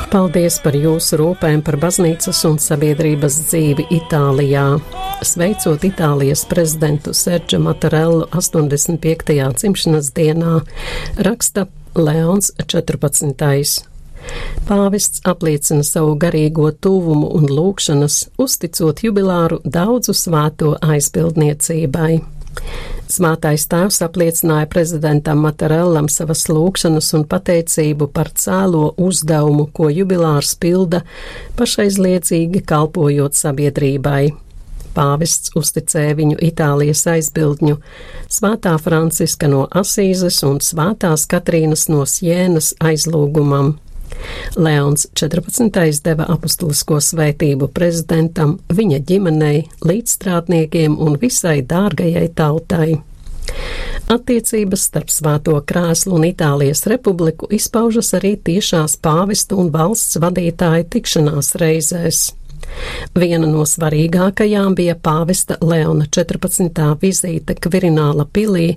Paldies par jūsu rūpēm par baznīcas un sabiedrības dzīvi Itālijā. Sveicot Itālijas prezidentu Sergio Mattarellu 85. dzimšanas dienā, raksta Leons 14. Pāvests apliecina savu garīgo tuvumu un lūgšanas, uzticot jubilāru daudzu svēto aizbildniecībai. Svētais tēvs apliecināja prezidentam Mattarellam savas lūgšanas un pateicību par cēlo uzdevumu, ko jubilārs pilda, pašaizliedzīgi kalpojot sabiedrībai. Pāvests uzticēja viņu Itālijas aizbildņu, svētā Franciska no Asīzes un svētās Katrīnas no Sienas aizlūgumam. Leons 14. deva apustulisko svētību prezidentam, viņa ģimenei, līdzstrādniekiem un visai dārgajai tautai. Attiecības starp Svēto krēslu un Itālijas republiku izpaužas arī tiešās pāvestu un valsts vadītāju tikšanās reizēs. Viena no svarīgākajām bija pāvesta Leona 14. vizīte Kvirināla pilī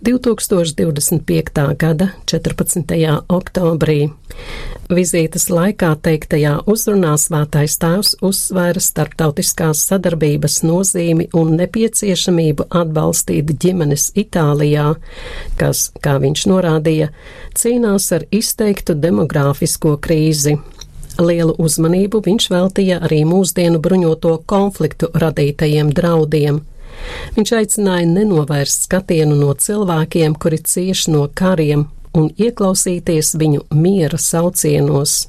2025. gada 14. oktobrī. Vizītes laikā teiktajā uzrunā svētais tēvs uzsvēra starptautiskās sadarbības nozīmi un nepieciešamību atbalstīt ģimenes Itālijā, kas, kā viņš norādīja, cīnās ar izteiktu demogrāfisko krīzi. Lielu uzmanību viņš veltīja arī mūsdienu bruņoto konfliktu radītajiem draudiem. Viņš aicināja nenovērst skatienu no cilvēkiem, kuri cieš no kariem, un ieklausīties viņu miera saucienos.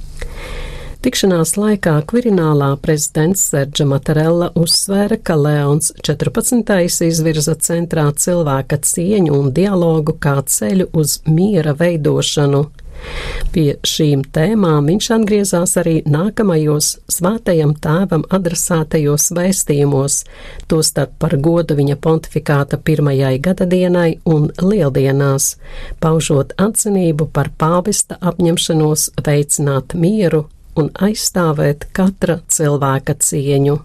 Tikšanās laikā Kvirinālā prezidents Sergio Mattarella uzsvēra, ka Leons 14. izvirza centrā cilvēka cieņu un dialogu kā ceļu uz miera veidošanu. Pie šīm tēmām viņš atgriezās arī nākamajos svētajam tēvam adresētajos vēstījumos, tostarp par godu viņa pontifikāta 1. gadadienai un lieldienās, paužot atzinību par pāvesta apņemšanos veicināt mieru un aizstāvēt katra cilvēka cieņu.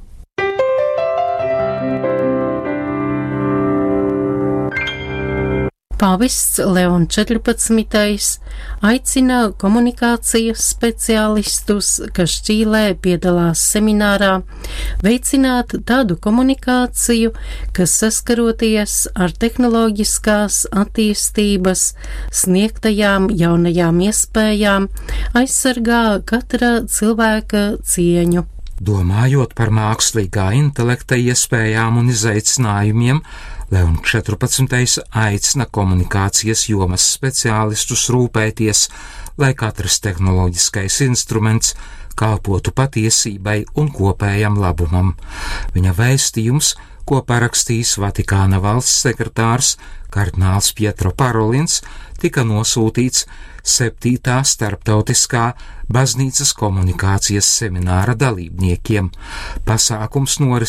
Pāvests Leon 14. aicina komunikācijas speciālistus, kas Čīlē piedalās seminārā, veicināt tādu komunikāciju, kas saskaroties ar tehnoloģiskās attīstības sniegtajām jaunajām iespējām, aizsargā katra cilvēka cieņu. Domājot par mākslīgā intelekta iespējām un izaicinājumiem, Leons 14. aicina komunikācijas jomas speciālistus rūpēties, lai katrs tehnoloģiskais instruments kalpotu patiesībai un kopējam labumam. Viņa vēstījums, ko parakstījis Vatikāna valsts sekretārs kardināls Pietro Parolins, tika nosūtīts 7. starptautiskā baznīcas komunikācijas semināra dalībniekiem. Pasākums norisinājās